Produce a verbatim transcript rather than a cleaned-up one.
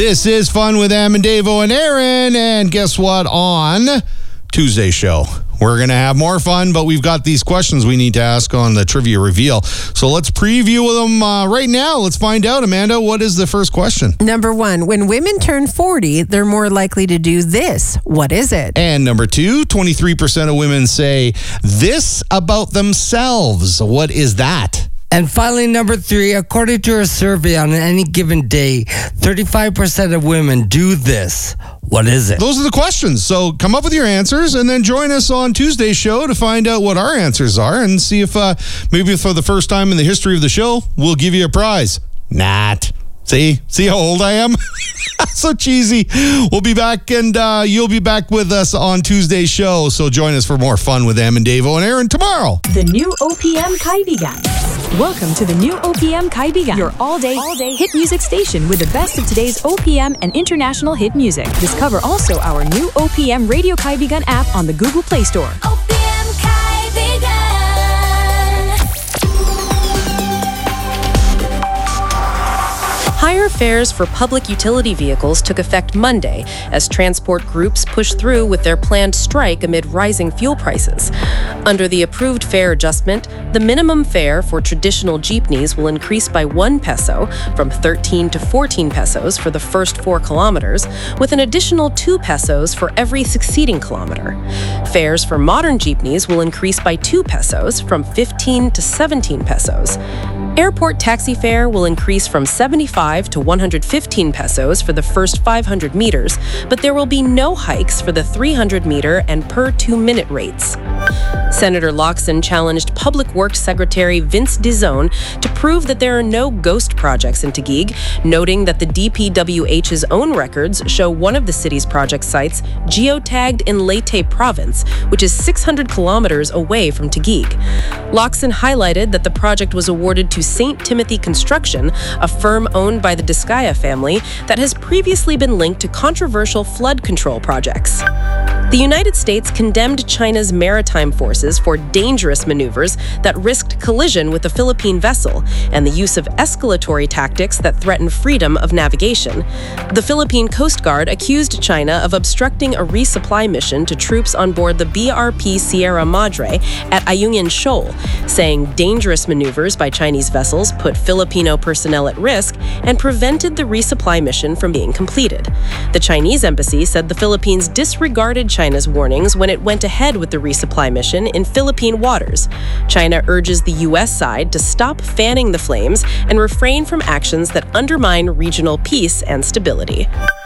This is Fun with Em and Davo and Aaron, and guess what? On Tuesday's show, we're going to have more fun, but we've got these questions we need to ask on the trivia reveal. So let's preview them uh, right now. Let's find out. Amanda, what is the first question? Number one, when women turn forty, they're more likely to do this. What is it? And number two, twenty-three percent of women say this about themselves. What is that? And finally, number three, according to a survey on any given day, thirty-five percent of women do this. What is it? Those are the questions. So come up with your answers and then join us on Tuesday's show to find out what our answers are and see if uh, maybe for the first time in the history of the show, we'll give you a prize. Not. See? See how old I am? So cheesy. We'll be back, and uh, you'll be back with us on Tuesday's show. So join us for more fun with Em and Davo and Aaron tomorrow. The new O P M Kaibigan. Welcome to the new O P M Kaibigan, your all-day, all-day hit music station with the best of today's O P M and international hit music. Discover also our new O P M Radio Kaibigan app on the Google Play Store. O P M Kaibigan. Higher fares for public utility vehicles took effect Monday as transport groups pushed through with their planned strike amid rising fuel prices. Under the approved fare adjustment, the minimum fare for traditional jeepneys will increase by one peso from thirteen to fourteen pesos for the first four kilometers, with an additional two pesos for every succeeding kilometer. Fares for modern jeepneys will increase by two pesos from fifteen to seventeen pesos. Airport taxi fare will increase from seventy-five to one hundred fifteen pesos for the first five hundred meters, but there will be no hikes for the three hundred meter and per two-minute rates. Senator Locsin challenged Public Works Secretary Vince Dizon to prove that there are no ghost projects in Taguig, noting that the D P W H's own records show one of the city's project sites geotagged in Leyte province, which is six hundred kilometers away from Taguig. Locsin highlighted that the project was awarded to Saint Timothy Construction, a firm owned by the Discaya family that has previously been linked to controversial flood control projects. The United States condemned China's maritime forces for dangerous maneuvers that risked collision with a Philippine vessel and the use of escalatory tactics that threaten freedom of navigation. The Philippine Coast Guard accused China of obstructing a resupply mission to troops on board the B R P Sierra Madre at Ayungin Shoal, saying dangerous maneuvers by Chinese vessels put Filipino personnel at risk and prevented the resupply mission from being completed. The Chinese embassy said the Philippines disregarded China's warnings when it went ahead with the resupply mission in Philippine waters. China urges the U S side to stop fanning the flames and refrain from actions that undermine regional peace and stability.